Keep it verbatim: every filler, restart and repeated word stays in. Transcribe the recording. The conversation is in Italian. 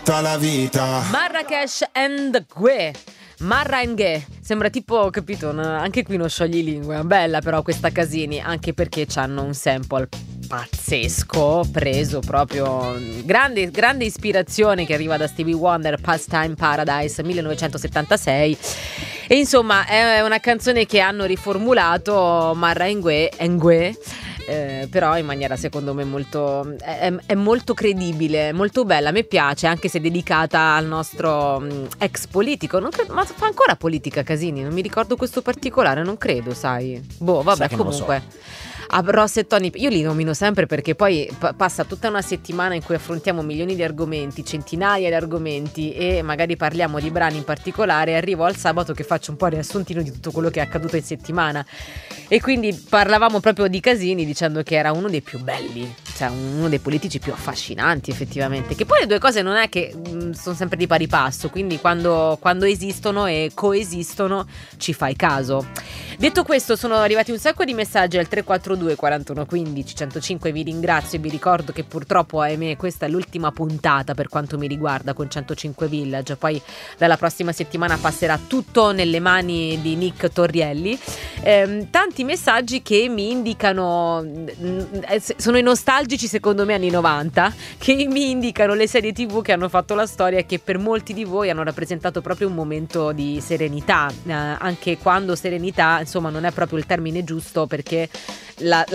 tutta la vita. Marrakesh and Gue. Marra and Gue. Sembra tipo, capito, anche qui non sciogli lingue. Bella però questa Casini, anche perché c'hanno un sample pazzesco, preso proprio grande, grande ispirazione che arriva da Stevie Wonder, Pastime Paradise millenovecentosettantasei. E insomma è una canzone che hanno riformulato Marra and Gue, and Gue eh, però in maniera secondo me molto è, è molto credibile, molto bella, a me piace, anche se dedicata al nostro mh, ex politico. Non credo, ma fa ancora politica Casini? Non mi ricordo questo particolare, non credo, sai. Boh, vabbè, comunque a Ross e Tony, io li nomino sempre perché poi p- passa tutta una settimana in cui affrontiamo milioni di argomenti, centinaia di argomenti, e magari parliamo di brani in particolare, e arrivo al sabato che faccio un po' riassuntino di tutto quello che è accaduto in settimana, e quindi parlavamo proprio di Casini dicendo che era uno dei più belli, cioè uno dei politici più affascinanti effettivamente, che poi le due cose non è che mh, sono sempre di pari passo, quindi quando, quando esistono e coesistono ci fai caso. Detto questo, sono arrivati un sacco di messaggi al tre quattro due quarantuno quindici centocinque, vi ringrazio e vi ricordo che purtroppo, ahimè, questa è l'ultima puntata per quanto mi riguarda con centocinque Village, poi dalla prossima settimana passerà tutto nelle mani di Nick Torrielli. Eh, tanti messaggi che mi indicano, eh, sono i nostalgici secondo me anni novanta, che mi indicano le serie tv che hanno fatto la storia e che per molti di voi hanno rappresentato proprio un momento di serenità, eh, anche quando serenità insomma non è proprio il termine giusto, perché la,